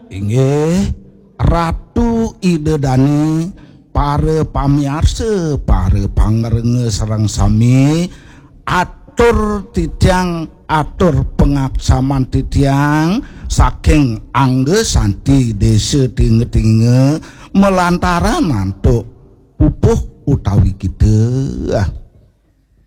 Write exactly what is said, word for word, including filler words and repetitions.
Inggih Ratu Idedani para pamiarsa para pangrenge sareng sami atur titiang atur pengaksaman titiang saking Angge Santi desa Tinge-tinge melantaran mantuk pupuh utawi kita